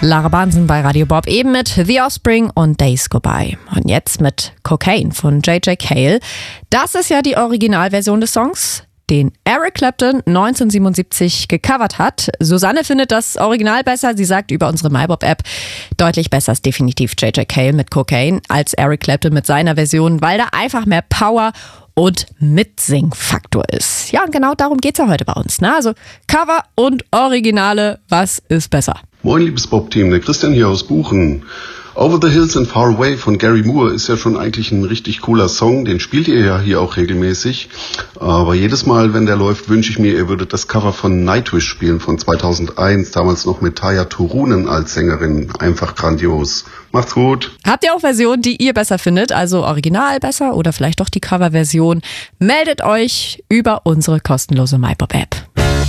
Lara Bansen bei Radio Bob, eben mit The Offspring und Days Go By. Und jetzt mit Cocaine von J.J. Cale. Das ist ja die Originalversion des Songs, den Eric Clapton 1977 gecovert hat. Susanne findet das Original besser. Sie sagt über unsere MyBob-App, deutlich besser ist definitiv J.J. Cale mit Cocaine als Eric Clapton mit seiner Version, weil da einfach mehr Power und Mitsingfaktor ist. Ja, und genau darum geht's ja heute bei uns. Ne? Also Cover und Originale, was ist besser? Moin, liebes Bob-Team, der Christian hier aus Buchen. Over the Hills and Far Away von Gary Moore ist ja schon eigentlich ein richtig cooler Song. Den spielt ihr ja hier auch regelmäßig. Aber jedes Mal, wenn der läuft, wünsche ich mir, ihr würdet das Cover von Nightwish spielen von 2001. Damals noch mit Tarja Turunen als Sängerin. Einfach grandios. Macht's gut. Habt ihr auch Versionen, die ihr besser findet? Also Original besser oder vielleicht doch die Coverversion? Meldet euch über unsere kostenlose MyBob-App.